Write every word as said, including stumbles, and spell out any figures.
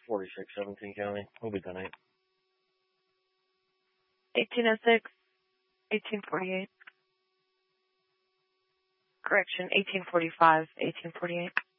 forty-six, Seventeen County. We'll be done eight. eighteen oh six, eighteen forty-eight. Correction, eighteen forty-five, eighteen forty-eight.